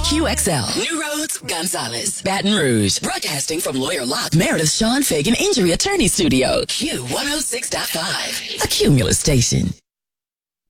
QXL, New Roads, Gonzales, Baton Rouge. Broadcasting from Lawyer Lock, Meredith Sean Fagan Injury Attorney Studio. Q106.5, a Cumulus station.